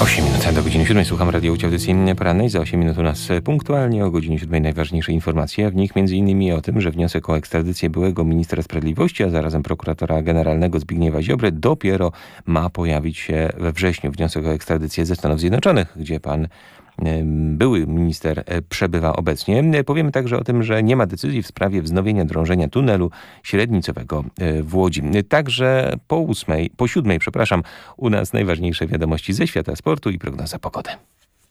8 minut do godziny 7. Słucham Radio Łódź audycji porannej. Za 8 minut u nas punktualnie o godzinie 7 najważniejsze informacje. W nich m.in. o tym, że wniosek o ekstradycję byłego ministra sprawiedliwości, a zarazem prokuratora generalnego Zbigniewa Ziobry dopiero ma pojawić się we wrześniu. Wniosek o ekstradycję ze Stanów Zjednoczonych, gdzie pan były minister przebywa obecnie. Powiemy także o tym, że nie ma decyzji w sprawie wznowienia drążenia tunelu średnicowego w Łodzi. Także po 7, u nas najważniejsze wiadomości ze świata sportu i prognoza pogody.